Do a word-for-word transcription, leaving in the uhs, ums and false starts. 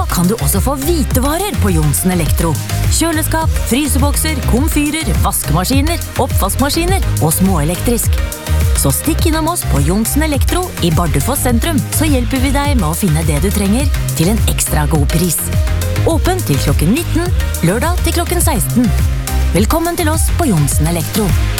kan du også få hvitevarer på Johnsen Elektro. Kjøleskap, frysebokser, komfyrer, vaskemaskiner, oppvaskmaskiner og småelektrisk. Så stikk innom oss på Johnsen Elektro i Bardufoss sentrum, så hjelper vi deg med å finne det du trenger til en ekstra god pris. Åpen til klokken nitten, lørdag til klokken seksten. Velkommen til oss på Johnsen Elektro.